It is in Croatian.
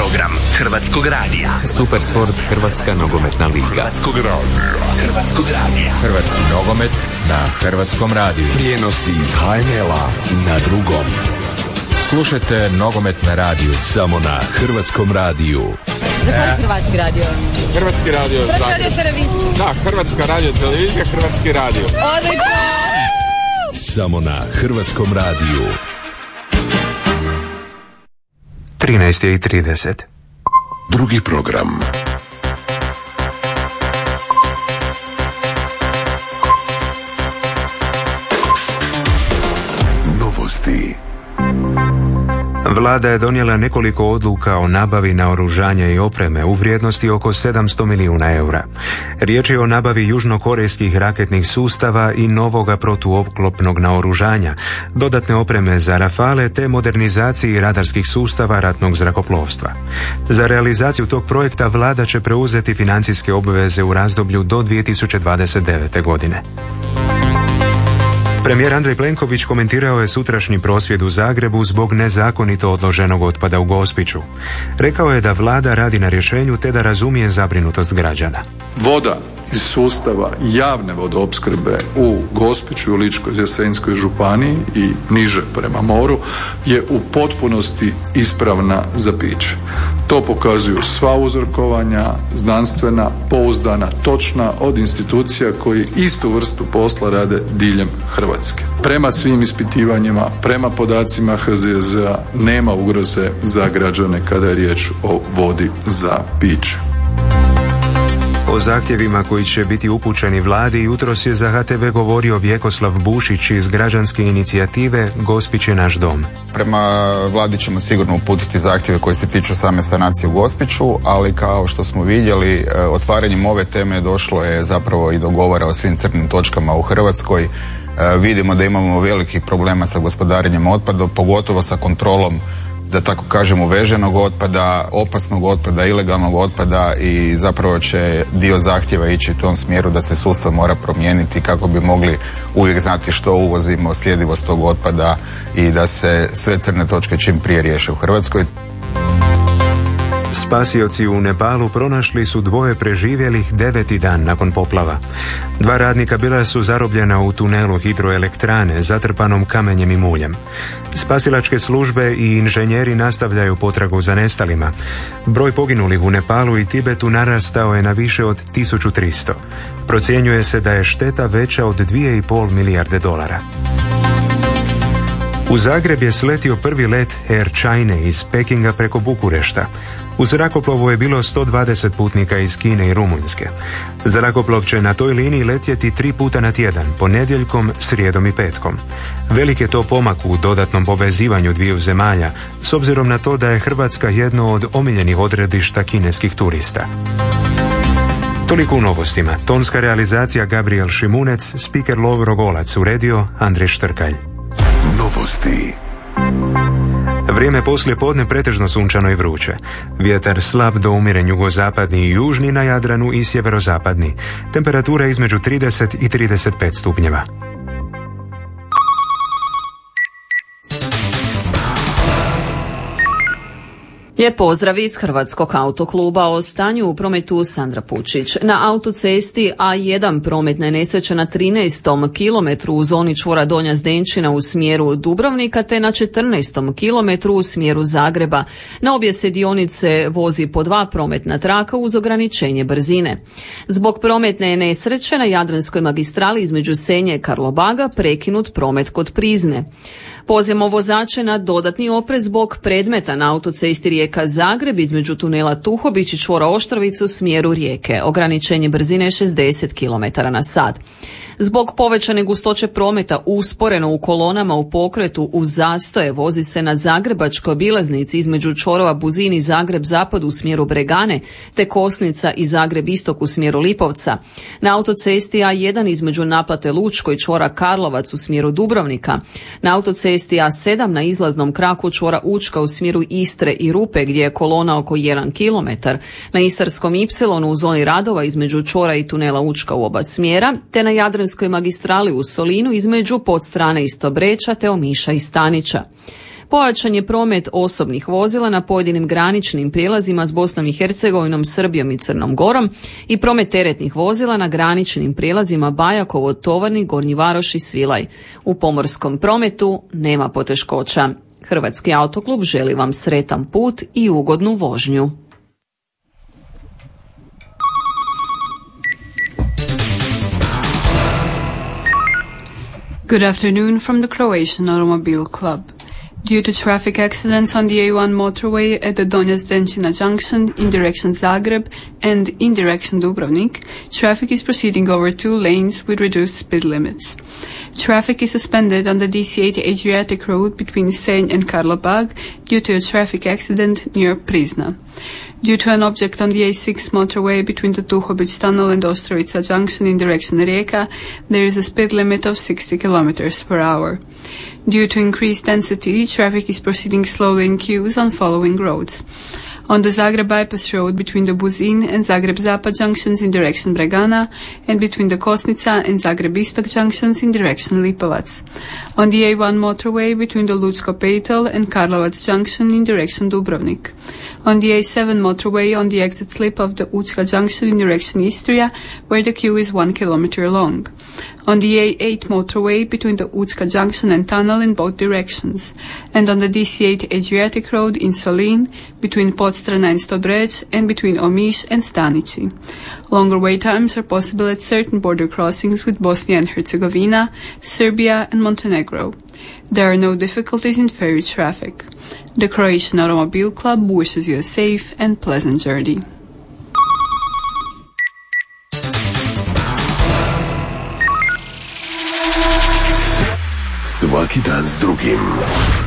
program Hrvatskog radija. Supersport Hrvatska nogometna liga. Hrvatskog radija. Hrvatski nogomet na Hrvatskom radiju. Prijenosi HNL-a na Drugom. Slušajte nogomet na radiju. Samo na Hrvatskom radiju. Hrvatski radio. Hrvatski radio. Hrvatska radio televizija. Da, Hrvatska radio televizija, Hrvatski radio. Odlično! Samo na Hrvatskom radiju. 13:30. Drugi program. Novosti. Vlada je donijela nekoliko odluka o nabavi naoružanja i opreme u vrijednosti oko 700 milijuna eura. Riječ je o nabavi južnokorejskih raketnih sustava i novoga protuoklopnog naoružanja, dodatne opreme za Rafale te modernizaciji radarskih sustava ratnog zrakoplovstva. Za realizaciju tog projekta vlada će preuzeti financijske obveze u razdoblju do 2029. godine. Premijer Andrej Plenković komentirao je sutrašnji prosvjed u Zagrebu zbog nezakonito odloženog otpada u Gospiću. Rekao je da vlada radi na rješenju te da razumije zabrinutost građana. Voda iz sustava javne vodoopskrbe u Gospiću i u Ličko-senjskoj županiji i niže prema moru je u potpunosti ispravna za piće. To pokazuju sva uzorkovanja, znanstvena, pouzdana, točna od institucija koji istu vrstu posla rade diljem Hrvatske. Prema svim ispitivanjima, prema podacima HZZ-a nema ugroze za građane kada je riječ o vodi za piće. O zahtjevima koji će biti upućeni vladi jutros je za HTV govorio Vjekoslav Bušić iz građanske inicijative Gospić je naš dom. Prema vladi ćemo sigurno uputiti zahtjeve koji se tiču same sanacije u Gospiću, ali kao što smo vidjeli, otvaranjem ove teme došlo je zapravo i do govora o svim crnim točkama u Hrvatskoj. Vidimo da imamo velikih problema sa gospodarenjem otpadom, pogotovo sa kontrolom, da tako kažem, uveženog otpada, opasnog otpada, ilegalnog otpada i zapravo će dio zahtjeva ići u tom smjeru da se sustav mora promijeniti kako bi mogli uvijek znati što uvozimo, sljedivost tog otpada i da se sve crne točke čim prije riješe u Hrvatskoj. Spasioci u Nepalu pronašli su 2 preživjelih 9. dan nakon poplava. 2 radnika bila su zarobljena u tunelu hidroelektrane zatrpanom kamenjem i muljem. Spasilačke službe i inženjeri nastavljaju potragu za nestalima. Broj poginulih u Nepalu i Tibetu narastao je na više od 1300. Procjenjuje se da je šteta veća od 2,5 milijarde dolara. U Zagreb je sletio prvi let Air China iz Pekinga preko Bukurešta. U zrakoplovu je bilo 120 putnika iz Kine i Rumunjske. Zrakoplov će na toj liniji letjeti 3 puta na tjedan, ponedjeljkom, srijedom i petkom. Velik je to pomak u dodatnom povezivanju dviju zemalja, s obzirom na to da je Hrvatska jedno od omiljenih odredišta kineskih turista. Toliko u novostima. Tonska realizacija Gabriel Šimunec, spiker Lovro Golac, uredio Andrej Štrkalj. Novosti. Vrijeme poslije podne pretežno sunčano i vruće. Vjetar slab do umjeren jugozapadni i južni na Jadranu i sjeverozapadni. Temperatura između 30 i 35 stupnjeva. Lijep pozdrav iz Hrvatskog autokluba. O stanju u prometu Sandra Pučić. Na autocesti A1 prometna je nesreća na 13. kilometru u zoni čvora Donja Zdenčina u smjeru Dubrovnika te na 14. kilometru u smjeru Zagreba. Na obje se dionice vozi po 2 prometna traka uz ograničenje brzine. Zbog prometne nesreće na Jadranskoj magistrali između Senje i Karlobaga prekinut promet kod Prizne. Pozivamo vozače na dodatni oprez zbog predmeta na autocesti Rijeka-Zagreb između tunela Tuhobić i čvora Oštrovica u smjeru Rijeke. Ograničenje brzine je 60 km/h. Zbog povećane gustoće prometa usporeno u kolonama u pokretu uz zastoje vozi se na Zagrebačkoj obilaznici između čvorova Buzin i Zagreb-Zapad u smjeru Bregane te Kosnica i Zagreb-Istok u smjeru Lipovca. Na autocesti A1 između naplate Lučko i čvora Karlovac u smjeru Dubrovnika. Na autocesti A7 na izlaznom kraku čvora Učka u smjeru Istre i Rupe gdje je kolona oko 1 km. Na Istarskom Ipsilonu u zoni radova između čvora i tunela Učka u oba smjera te na Jadranskoj magistrali u Solinu između Podstrane i Stobreča te Omiša i Stanića. Pojačan je promet osobnih vozila na pojedinim graničnim prijelazima s Bosnom i Hercegovinom, Srbijom i Crnom Gorom i promet teretnih vozila na graničnim prijelazima Bajakovo, Tovarnik, Gornji Varoš i Svilaj. U pomorskom prometu nema poteškoća. Hrvatski autoklub želi vam sretan put i ugodnu vožnju. Good afternoon from the Croatian Automobile Club. Due to traffic accidents on the A1 motorway at the Donja Zdenčina junction in direction Zagreb and in direction Dubrovnik, traffic is proceeding over 2 lanes with reduced speed limits. Traffic is suspended on the DC8 Adriatic Road between Senj and Karlobag due to a traffic accident near Prizna. Due to an object on the A6 motorway between the Tuhobić Tunnel and Ostrovica Junction in direction Rijeka, there is a speed limit of 60 km per hour. Due to increased density, traffic is proceeding slowly in queues on following roads. On the Zagreb Bypass Road between the Buzin and Zagreb Zapad junctions in direction Bregana, and between the Kosnica and Zagreb Istok junctions in direction Lipovac. On the A1 motorway between the Lucko Petel and Karlovac junction in direction Dubrovnik. On the A7 motorway on the exit slip of the Učka junction in direction Istria, where the queue is 1 kilometer long. On the A8 motorway between the Učka junction and tunnel in both directions. And on the DC8 Adriatic Road in Solin, between Podstrana and Stobrec, and between Omiš and Stanici. Longer wait times are possible at certain border crossings with Bosnia and Herzegovina, Serbia and Montenegro. There are no difficulties in ferry traffic. The Croatian Automobile Club wishes you a safe and pleasant journey. Svaki dan s drugim.